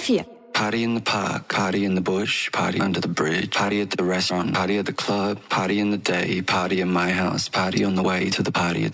4. Party in the park, party in the bush, party under the bridge, party at the restaurant, party at the club, party in the day, party in my house, party on the way to the party at